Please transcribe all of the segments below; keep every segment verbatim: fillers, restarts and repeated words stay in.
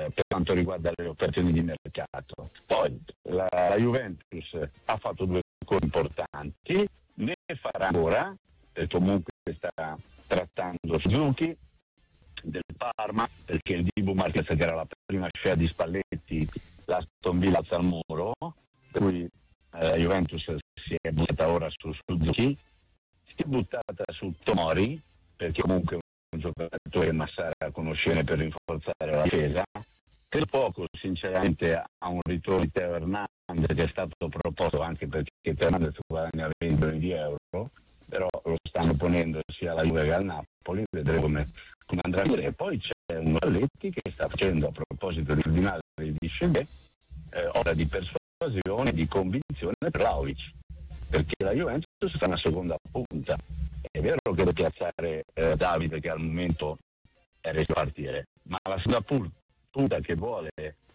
per quanto riguarda le operazioni di mercato. Poi la, la Juventus ha fatto due gol importanti, ne farà ancora, e comunque sta trattando Suzuki del Parma, perché il Dibu Marquez, che era la prima scelta di Spalletti, l'Aston Villa alza al muro, per cui eh, la Juventus si è buttata ora su Suzuki, si è buttata su Tomori, perché comunque un giocatore che Massara conosce per rinforzare la difesa. Per poco sinceramente a un ritorno di Teo Hernandez, che è stato proposto, anche perché Teo Hernandez guadagna venti milioni di euro, però lo stanno ponendo sia alla Juve che al Napoli, vedremo come, come andrà a dire. E poi c'è un Spalletti che sta facendo, a proposito di ordinari di Schelè, eh, opera di persuasione, di convinzione per Vlahovic, perché la Juventus sta una seconda punta. È vero che deve piazzare eh, Davide, che al momento è reso partire, ma la seconda punta che vuole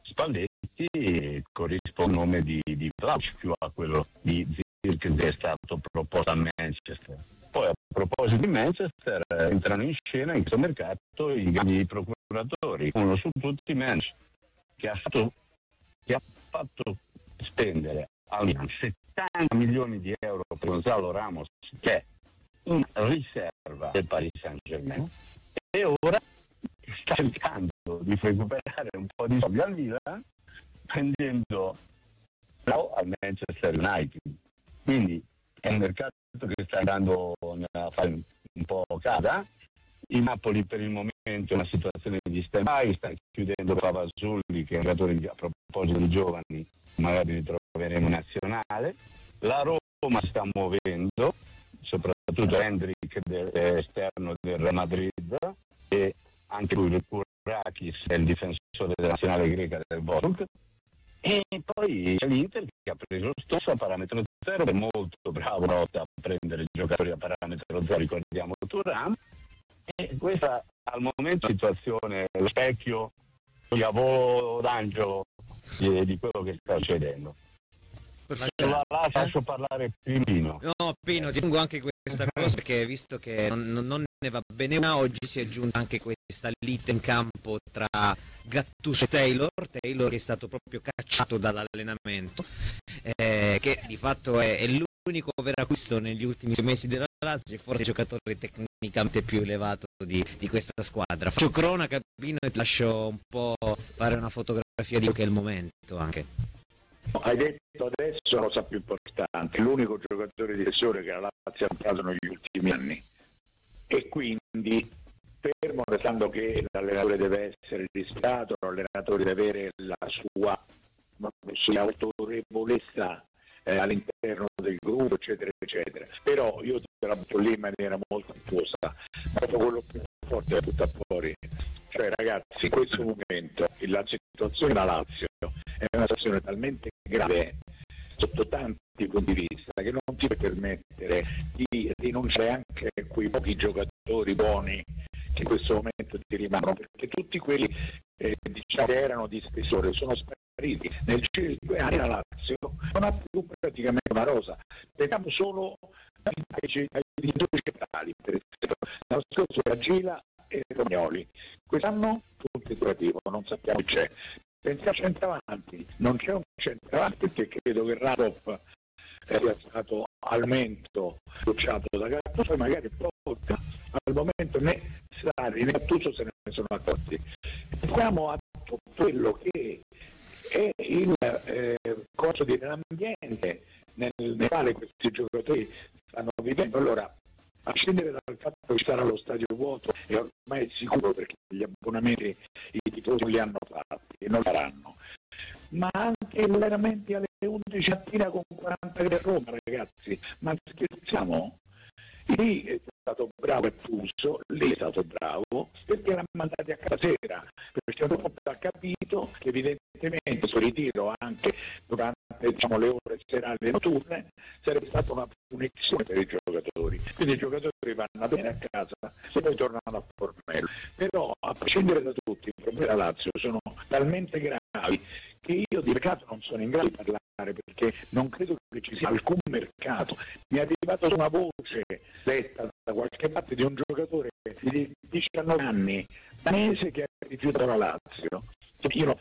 Spalletti corrisponde al nome di, di Vlahovic più a quello di Zirkzee, che è stato proposto a Manchester. Poi a proposito di Manchester, eh, entrano in scena in questo mercato i grandi procuratori, uno su tutti Manchester, che ha fatto, che ha fatto spendere almeno settanta milioni di euro per Gonzalo Ramos, che è una riserva del Paris Saint-Germain, e ora sta cercando di recuperare un po' di soldi al Milan prendendo al Manchester United. Quindi è un mercato che sta andando a fare un po' cada. Il Napoli per il momento è una situazione di stand-by, sta chiudendo Pavazzulli, che è un giocatore di, a proposito di giovani, magari li troveremo in nazionale. La Roma si sta muovendo, soprattutto Hendrik, esterno del Real Madrid, e anche lui, Kurakis, è il difensore della nazionale greca del Wolfsburg. E poi c'è l'Inter, che ha preso lo stesso a parametro zero, è molto bravo a prendere giocatori a parametro zero, ricordiamo Thuram. E questa al momento è la situazione, lo specchio di Avo d'Angelo di, di quello che sta succedendo. La lascio parlare Pino. No, Pino, ti aggiungo anche questa cosa, perché visto che non, non ne va bene una, oggi si è aggiunta anche questa lite in campo tra Gattuso e Taylor, Taylor che è stato proprio cacciato dall'allenamento, eh, che di fatto è, è l'unico vero acquisto negli ultimi sei mesi della Lazio, e forse il giocatore tecnicamente più elevato di, di questa squadra. Faccio cronaca, Pino, e ti lascio un po' fare una fotografia di quello che è il momento anche. Hai detto adesso la cosa più importante, l'unico giocatore di sessore che la Lazio ha comprato negli ultimi anni, e quindi fermo restando che l'allenatore deve essere rispettato, l'allenatore deve avere la sua, sua autorevolezza eh, all'interno del gruppo, eccetera eccetera, però io te la butto lì in maniera molto diffusa, proprio quello più forte da buttare fuori. Cioè ragazzi, in questo momento la situazione della Lazio è una situazione talmente grave sotto tanti punti di vista che non ti puoi permettere di rinunciare anche a quei pochi giocatori buoni che in questo momento ti rimangono, perché tutti quelli eh, diciamo che erano di spessore sono spariti. Nel giro di due anni la Lazio non ha più praticamente una rosa. Vediamo solo ai, ai, ai giocatori centrali, per esempio l'anno scorso era Gila e Romagnoli, quest'anno punto interrogativo, non sappiamo chi c'è. Pensiamo centravanti, non c'è un centravanti, perché credo che Radov sia stato al momento bocciato da Gattuso, e magari Porta al momento né Sarri né Gattuso se ne sono accorti. Siamo a tutto quello che è il eh, corso di ambiente nel, nel quale questi giocatori stanno vivendo. Allora, a scendere dal fatto che sarà lo stadio vuoto è ormai sicuro, perché gli abbonamenti i tifosi li hanno fatti e non faranno, ma anche allenamenti alle undici mattina con quaranta gradi a Roma, ragazzi, ma scherziamo? Lì è stato bravo e Puso, lì è stato bravo perché l'ha mandati a casa sera, perché dopo ha capito che evidentemente il suo ritiro anche durante, diciamo, le ore serali notturne sarebbe stata una punizione per i giocatori, quindi i giocatori vanno bene a casa e poi tornano a Formello. Però a prescindere da tutti i problemi della Lazio sono talmente gravi che io di mercato non sono in grado di parlare, perché non credo che ci sia alcun mercato. Mi è arrivata una voce detta da qualche parte di un giocatore di diciannove anni, danese, che ha rifiutato la Lazio, io non